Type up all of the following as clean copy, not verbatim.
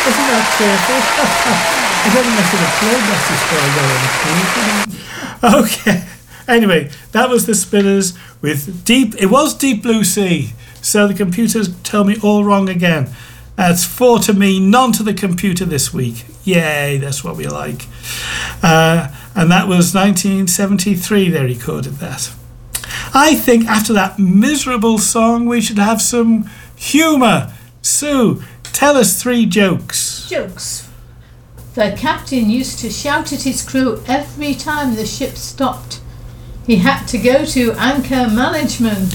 Isn't that cheerful? I don't think I should have played that before I got on the Okay. Anyway, that was the Spinners with Deep. It was Deep Blue Sea. So the computers tell me all wrong again. That's 4 to me, none to the computer this week. Yay, that's what we like. And that was 1973 they recorded that. I think after that miserable song we should have some humour. Sue, tell us 3 jokes. Jokes. The captain used to shout at his crew every time the ship stopped. He had to go to anchor management.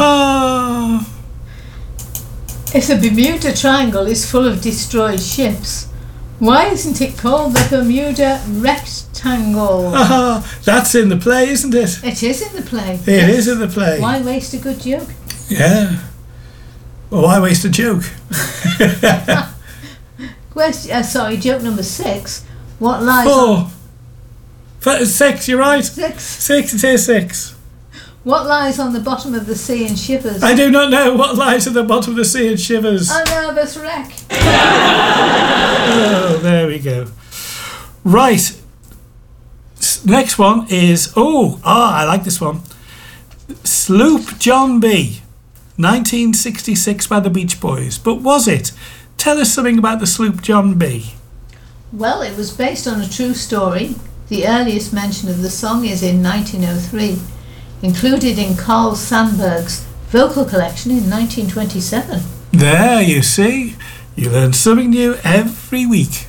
If the Bermuda Triangle is full of destroyed ships, why isn't it called the Bermuda Rectangle? That's in the play, isn't it? It is in the play. It is in the play. Why waste a good joke? Yeah. Well, why waste a joke? Joke number 6. What lies 6, you're right. 6. It is 6. What lies on the bottom of the sea and shivers? I do not know what lies at the bottom of the sea and shivers. A nervous wreck. Oh, there we go. Right. Next one is, I like this one. Sloop John B. 1966 by the Beach Boys. But was it? Tell us something about the Sloop John B. Well, it was based on a true story. The earliest mention of the song is in 1903, included in Carl Sandburg's vocal collection in 1927. There, you see. You learn something new every week.